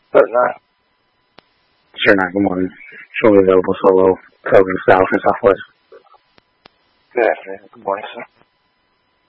But no. Sure not. Good morning. Shortly available solo program South and Southwest. Good afternoon. Good morning, sir.